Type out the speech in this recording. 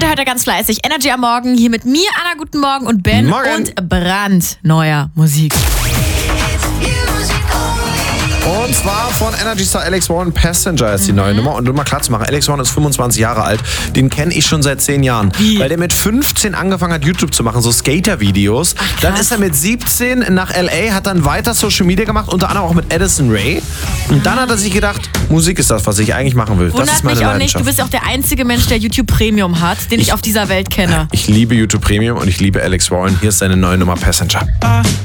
Heute hört er ganz fleißig Energy am Morgen. Hier mit mir, Anna, guten Morgen und Ben. Morgen. Und brandneuer Musik. Und zwar von Energy Star Alex Warren, Passenger ist die neue Nummer. Und um mal klar zu machen, Alex Warren ist 25 Jahre alt. Den kenne ich schon seit 10 Jahren. Wie? Weil der mit 15 angefangen hat, YouTube zu machen, so Skater-Videos. Dann ist er mit 17 nach L.A., hat dann weiter Social Media gemacht, unter anderem auch mit Addison Rae. Und dann hat er sich gedacht, Musik ist das, was ich eigentlich machen will. Das Wundert ist meine mich auch nicht, Leidenschaft. du bist auch der einzige Mensch, der YouTube Premium hat, den ich auf dieser Welt kenne. Ich liebe YouTube Premium und ich liebe Alex Warren. Hier ist seine neue Nummer Passenger.